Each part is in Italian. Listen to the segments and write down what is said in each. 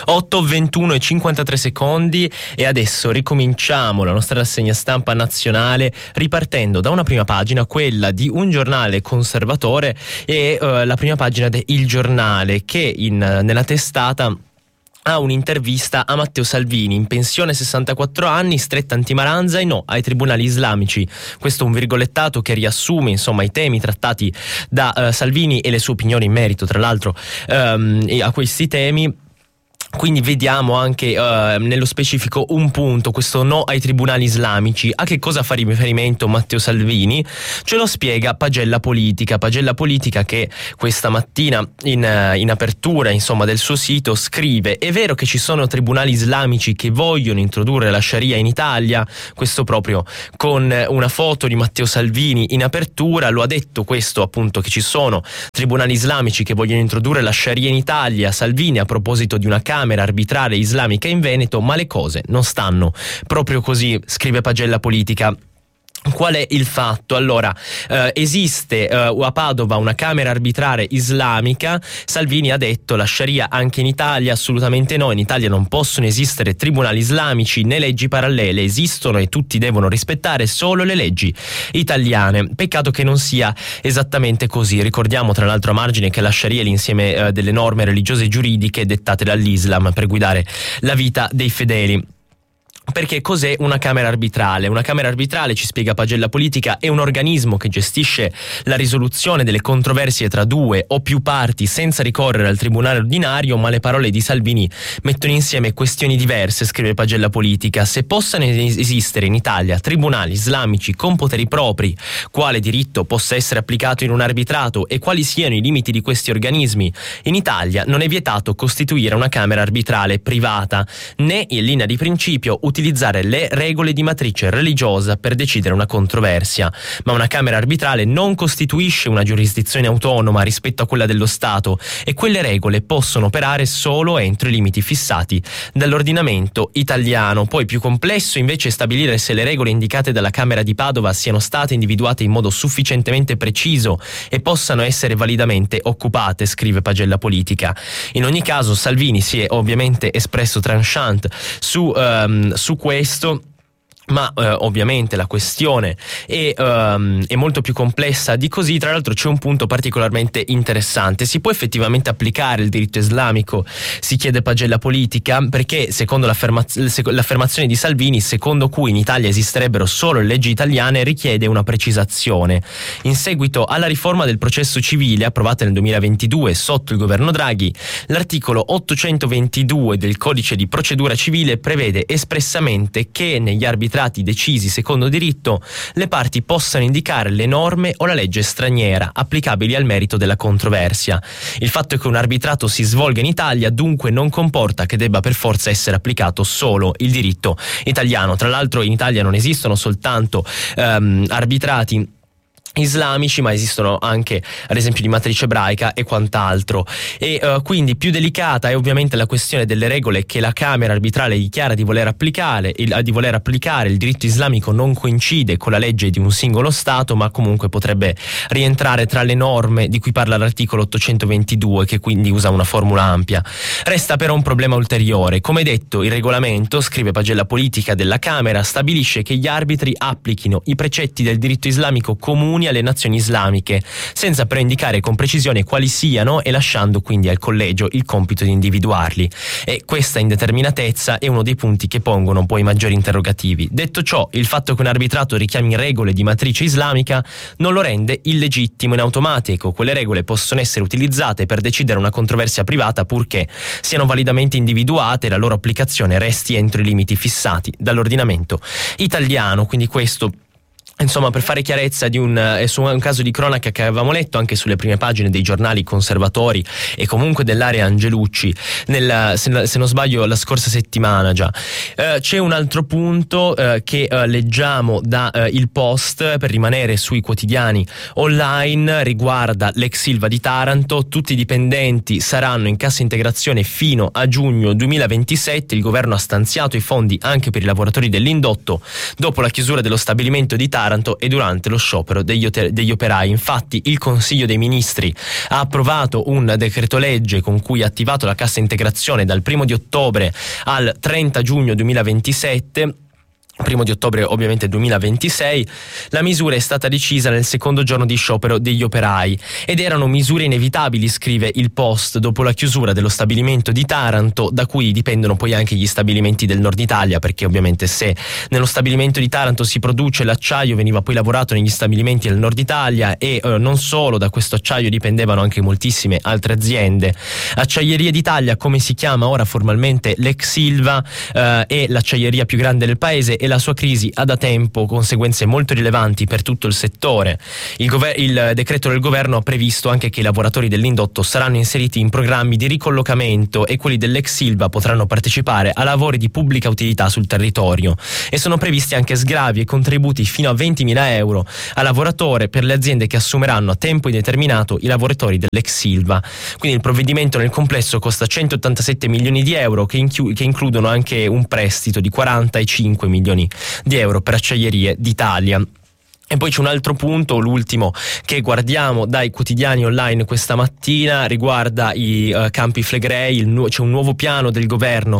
8:21 e 53 secondi e adesso ricominciamo la nostra rassegna stampa nazionale ripartendo da una prima pagina, quella di un giornale conservatore e la prima pagina de Il Giornale, che nella testata ha un'intervista a Matteo Salvini, in pensione 64 anni, stretta antimaranza e no ai tribunali islamici. Questo è un virgolettato che riassume insomma i temi trattati da Salvini e le sue opinioni in merito, tra l'altro, a questi temi. Quindi vediamo anche nello specifico un punto, questo no ai tribunali islamici. A che cosa fa riferimento Matteo Salvini? Ce lo spiega Pagella Politica che questa mattina in apertura insomma del suo sito scrive: è vero che ci sono tribunali islamici che vogliono introdurre la Sharia in Italia, questo proprio con una foto di Matteo Salvini in apertura. Lo ha detto questo, appunto, che ci sono tribunali islamici che vogliono introdurre la Sharia in Italia, Salvini, a proposito di una Camera arbitrale islamica in Veneto, ma le cose non stanno proprio così, scrive Pagella Politica. Qual è il fatto? Allora, esiste a Padova una Camera arbitrale islamica. Salvini ha detto: la Sharia anche in Italia? Assolutamente no, in Italia non possono esistere tribunali islamici né leggi parallele, esistono e tutti devono rispettare solo le leggi italiane. Peccato che non sia esattamente così. Ricordiamo tra l'altro a margine che la Sharia è l'insieme delle norme religiose e giuridiche dettate dall'Islam per guidare la vita dei fedeli. Perché cos'è una Camera arbitrale? Una Camera arbitrale, ci spiega Pagella Politica, è un organismo che gestisce la risoluzione delle controversie tra due o più parti senza ricorrere al tribunale ordinario, ma le parole di Salvini mettono insieme questioni diverse, scrive Pagella Politica. Se possano esistere in Italia tribunali islamici con poteri propri, quale diritto possa essere applicato in un arbitrato e quali siano i limiti di questi organismi, in Italia non è vietato costituire una Camera arbitrale privata, né in linea di principio utilizzare le regole di matrice religiosa per decidere una controversia. Ma una Camera arbitrale non costituisce una giurisdizione autonoma rispetto a quella dello Stato e quelle regole possono operare solo entro i limiti fissati dall'ordinamento italiano. Poi più complesso invece è stabilire se le regole indicate dalla Camera di Padova siano state individuate in modo sufficientemente preciso e possano essere validamente occupate, scrive Pagella Politica. In ogni caso Salvini si è ovviamente espresso tranchant su questo, ma ovviamente la questione è molto più complessa di così. Tra l'altro c'è un punto particolarmente interessante: si può effettivamente applicare il diritto islamico, si chiede Pagella Politica, perché secondo l'affermazione di Salvini, secondo cui in Italia esisterebbero solo le leggi italiane, richiede una precisazione. In seguito alla riforma del processo civile approvata nel 2022 sotto il governo Draghi, l'articolo 822 del codice di procedura civile prevede espressamente che negli arbitrati decisi secondo diritto le parti possano indicare le norme o la legge straniera applicabili al merito della controversia. Il fatto che un arbitrato si svolga in Italia dunque non comporta che debba per forza essere applicato solo il diritto italiano. Tra l'altro in Italia non esistono soltanto arbitrati islamici, ma esistono anche ad esempio di matrice ebraica e quant'altro, e quindi più delicata è ovviamente la questione delle regole che la Camera arbitrale dichiara di voler applicare. Il diritto islamico non coincide con la legge di un singolo Stato, ma comunque potrebbe rientrare tra le norme di cui parla l'articolo 822, che quindi usa una formula ampia. Resta però un problema ulteriore. Come detto, il regolamento, scrive Pagella Politica, della Camera stabilisce che gli arbitri applichino i precetti del diritto islamico comuni alle nazioni islamiche, senza però indicare con precisione quali siano e lasciando quindi al collegio il compito di individuarli. E questa indeterminatezza è uno dei punti che pongono poi maggiori interrogativi. Detto ciò, il fatto che un arbitrato richiami regole di matrice islamica non lo rende illegittimo in automatico. Quelle regole possono essere utilizzate per decidere una controversia privata purché siano validamente individuate e la loro applicazione resti entro i limiti fissati dall'ordinamento italiano. Quindi questo, insomma, per fare chiarezza su un caso di cronaca che avevamo letto anche sulle prime pagine dei giornali conservatori e comunque dell'area Angelucci, se non sbaglio la scorsa settimana già. C'è un altro punto che leggiamo da Il Post, per rimanere sui quotidiani online, riguarda l'ex Ilva di Taranto. Tutti i dipendenti saranno in cassa integrazione fino a giugno 2027. Il governo ha stanziato i fondi anche per i lavoratori dell'indotto dopo la chiusura dello stabilimento di Taranto. Taranto e durante lo sciopero degli operai. Infatti il Consiglio dei Ministri ha approvato un decreto legge con cui ha attivato la cassa integrazione dal 1 di ottobre al 30 giugno 2027. 1 di ottobre ovviamente 2026, la misura è stata decisa nel secondo giorno di sciopero degli operai ed erano misure inevitabili, scrive il Post, dopo la chiusura dello stabilimento di Taranto, da cui dipendono poi anche gli stabilimenti del nord Italia, perché ovviamente se nello stabilimento di Taranto si produce l'acciaio, veniva poi lavorato negli stabilimenti del nord Italia e non solo, da questo acciaio dipendevano anche moltissime altre aziende. Acciaierie d'Italia, come si chiama ora formalmente l'ex Ilva, è l'acciaieria più grande del paese e la sua crisi ha da tempo conseguenze molto rilevanti per tutto il settore. Il decreto del governo ha previsto anche che i lavoratori dell'indotto saranno inseriti in programmi di ricollocamento e quelli dell'ex Ilva potranno partecipare a lavori di pubblica utilità sul territorio, e sono previsti anche sgravi e contributi fino a 20.000 euro a lavoratore per le aziende che assumeranno a tempo indeterminato i lavoratori dell'ex Ilva. Quindi il provvedimento nel complesso costa 187 milioni di euro che includono anche un prestito di 45 milioni di euro per Acciaierie d'Italia. E poi c'è un altro punto, l'ultimo, che guardiamo dai quotidiani online questa mattina, riguarda i Campi Flegrei. C'è un nuovo piano del governo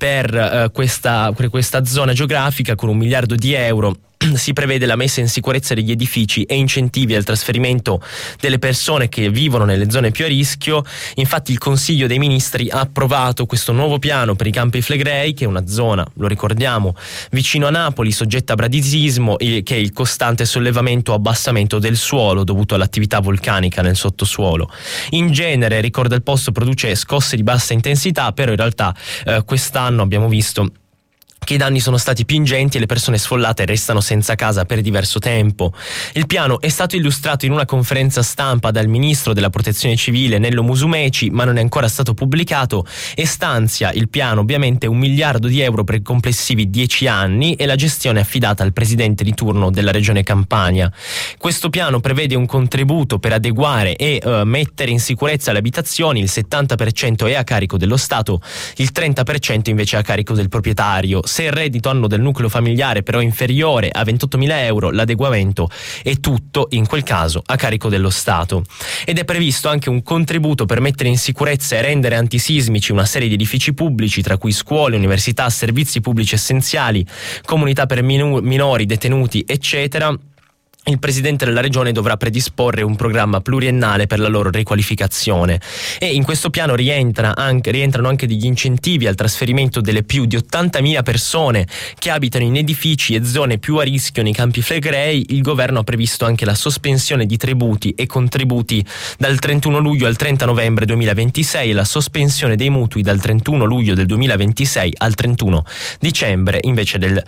per questa zona geografica con 1 miliardo di euro. Si prevede la messa in sicurezza degli edifici e incentivi al trasferimento delle persone che vivono nelle zone più a rischio. Infatti il Consiglio dei Ministri ha approvato questo nuovo piano per i Campi Flegrei, che è una zona, lo ricordiamo, vicino a Napoli, soggetta a bradisismo, che è il costante sollevamento o abbassamento del suolo dovuto all'attività vulcanica nel sottosuolo. In genere, ricorda il Post, produce scosse di bassa intensità, però in realtà quest'anno abbiamo visto che i danni sono stati più ingenti e le persone sfollate restano senza casa per diverso tempo. Il piano è stato illustrato in una conferenza stampa dal ministro della Protezione Civile Nello Musumeci, ma non è ancora stato pubblicato, e stanzia il piano ovviamente 1 miliardo di euro per complessivi 10 anni e la gestione è affidata al presidente di turno della regione Campania. Questo piano prevede un contributo per adeguare e mettere in sicurezza le abitazioni, il 70% è a carico dello Stato, il 30% invece è a carico del proprietario. Se il reddito annuo del nucleo familiare però è inferiore a 28.000 euro, l'adeguamento è tutto in quel caso a carico dello Stato. Ed è previsto anche un contributo per mettere in sicurezza e rendere antisismici una serie di edifici pubblici, tra cui scuole, università, servizi pubblici essenziali, comunità per minori, detenuti, eccetera. Il presidente della regione dovrà predisporre un programma pluriennale per la loro riqualificazione, e in questo piano rientrano anche degli incentivi al trasferimento delle più di 80.000 persone che abitano in edifici e zone più a rischio nei Campi Flegrei. Il governo ha previsto anche la sospensione di tributi e contributi dal 31 luglio al 30 novembre 2026 e la sospensione dei mutui dal 31 luglio del 2026 al 31 dicembre invece del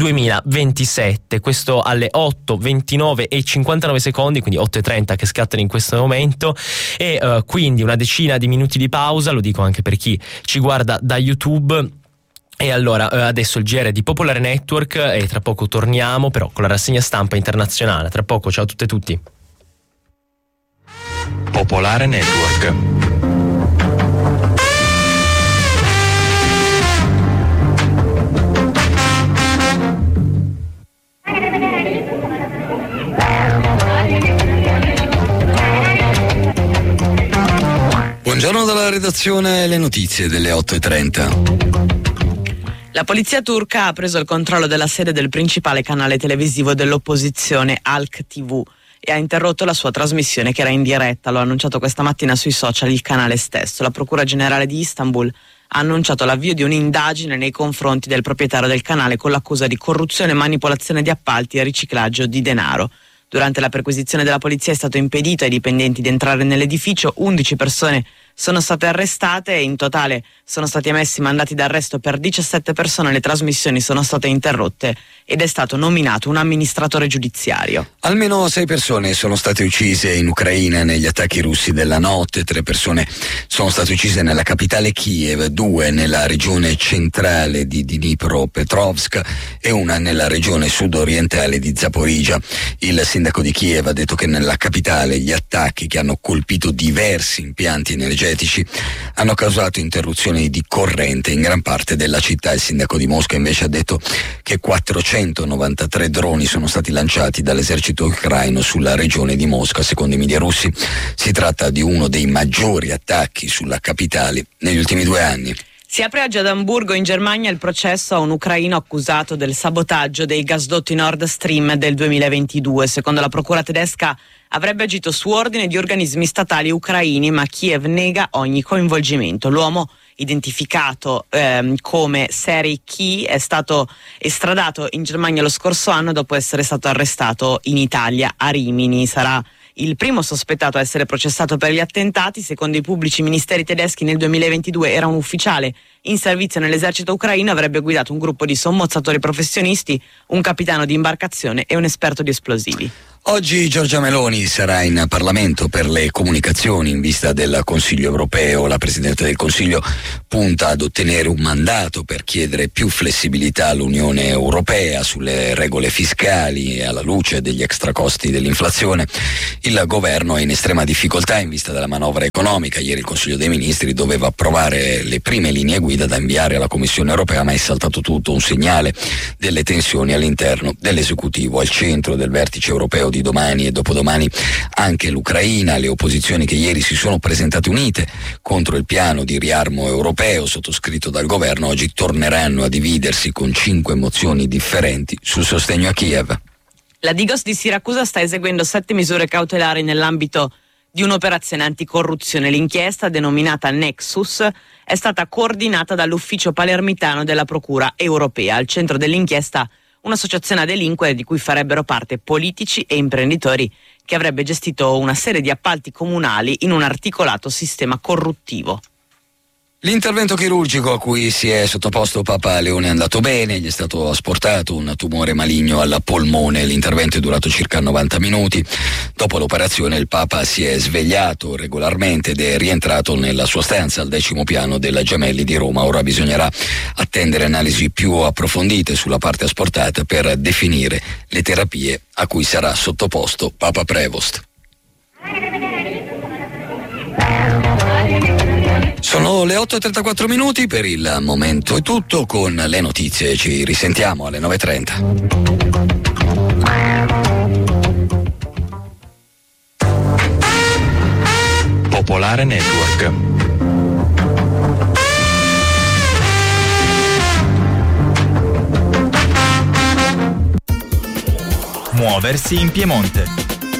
2027. Questo alle 8:29 e 59 secondi, quindi 8:30 che scattano in questo momento, e quindi una decina di minuti di pausa, lo dico anche per chi ci guarda da YouTube. E allora adesso il GR di Popolare Network e tra poco torniamo però con la rassegna stampa internazionale. Tra poco, ciao a tutte e tutti. Popolare Network. Buongiorno dalla redazione, le notizie delle 8:30. La polizia turca ha preso il controllo della sede del principale canale televisivo dell'opposizione, Halk TV, e ha interrotto la sua trasmissione che era in diretta. Lo ha annunciato questa mattina sui social il canale stesso. La Procura Generale di Istanbul ha annunciato l'avvio di un'indagine nei confronti del proprietario del canale con l'accusa di corruzione, manipolazione di appalti e riciclaggio di denaro. Durante la perquisizione della polizia è stato impedito ai dipendenti di entrare nell'edificio. 11 persone sono state arrestate e in totale sono stati emessi mandati d'arresto per 17 persone. Le trasmissioni sono state interrotte ed è stato nominato un amministratore giudiziario. Almeno 6 persone sono state uccise in Ucraina negli attacchi russi della notte. 3 persone sono state uccise nella capitale Kiev, 2 nella regione centrale di Dnipropetrovsk e una nella regione sud-orientale di Zaporizhzhia. Il sindaco di Kiev ha detto che nella capitale gli attacchi che hanno colpito diversi impianti energetici energetici hanno causato interruzioni di corrente in gran parte della città. Il sindaco di Mosca invece ha detto che 493 droni sono stati lanciati dall'esercito ucraino sulla regione di Mosca. Secondo i media russi si tratta di uno dei maggiori attacchi sulla capitale negli ultimi 2 anni. Si apre oggi ad Amburgo, in Germania, il processo a un ucraino accusato del sabotaggio dei gasdotti Nord Stream del 2022. Secondo la procura tedesca avrebbe agito su ordine di organismi statali ucraini, ma Kiev nega ogni coinvolgimento. L'uomo, identificato come Serhiy K, è stato estradato in Germania lo scorso anno dopo essere stato arrestato in Italia a Rimini. Sarà il primo sospettato a essere processato per gli attentati. Secondo i pubblici ministeri tedeschi, nel 2022 era un ufficiale in servizio nell'esercito ucraino, avrebbe guidato un gruppo di sommozzatori professionisti, un capitano di imbarcazione e un esperto di esplosivi. Oggi Giorgia Meloni sarà in Parlamento per le comunicazioni in vista del Consiglio europeo. La Presidente del Consiglio punta ad ottenere un mandato per chiedere più flessibilità all'Unione Europea sulle regole fiscali alla luce degli extracosti dell'inflazione. Il governo è in estrema difficoltà in vista della manovra economica. Ieri il Consiglio dei Ministri doveva approvare le prime linee guida da inviare alla Commissione europea, ma è saltato tutto, un segnale delle tensioni all'interno dell'esecutivo. Al centro del vertice europeo di domani e dopodomani anche l'Ucraina. Le opposizioni che ieri si sono presentate unite contro il piano di riarmo europeo sottoscritto dal governo oggi torneranno a dividersi con 5 mozioni differenti sul sostegno a Kiev. La Digos di Siracusa sta eseguendo 7 misure cautelari nell'ambito di un'operazione anticorruzione. L'inchiesta, denominata Nexus, è stata coordinata dall'ufficio palermitano della Procura europea. Al centro dell'inchiesta un'associazione a delinquere di cui farebbero parte politici e imprenditori, che avrebbe gestito una serie di appalti comunali in un articolato sistema corruttivo. L'intervento chirurgico a cui si è sottoposto Papa Leone è andato bene, gli è stato asportato un tumore maligno al polmone. L'intervento è durato circa 90 minuti. Dopo l'operazione il Papa si è svegliato regolarmente ed è rientrato nella sua stanza al 10° piano della Gemelli di Roma. Ora bisognerà attendere analisi più approfondite sulla parte asportata per definire le terapie a cui sarà sottoposto Papa Prevost. Sono le 8:34 minuti, per il momento è tutto. Con le notizie ci risentiamo alle 9:30. Popolare Network. Muoversi in Piemonte.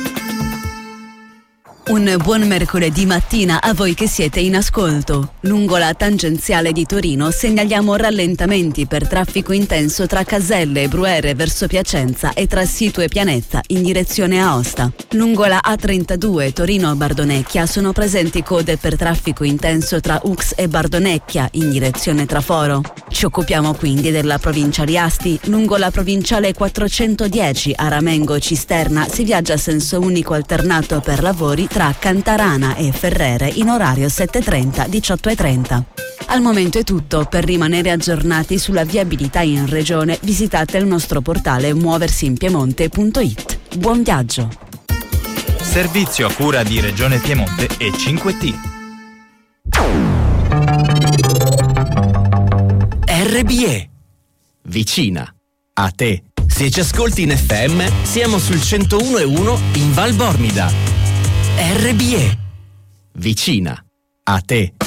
Un buon mercoledì mattina a voi che siete in ascolto. Lungo la tangenziale di Torino segnaliamo rallentamenti per traffico intenso tra Caselle e Bruere verso Piacenza e tra Situ e Pianetta in direzione Aosta. Lungo la A32 Torino-Bardonecchia sono presenti code per traffico intenso tra Ux e Bardonecchia in direzione Traforo. Ci occupiamo quindi della provincia di Asti. Lungo la provinciale 410 Aramengo-Cisterna si viaggia a senso unico alternato per lavori tra Cantarana e Ferrere in orario 7:30-18:30. Al momento è tutto. Per rimanere aggiornati sulla viabilità in regione visitate il nostro portale muoversinpiemonte.it. Buon viaggio! Servizio a cura di Regione Piemonte e 5T. RBE. Vicina a te. Se ci ascolti in FM, siamo sul 101.1 in Val Bormida. RBE. Vicina a te.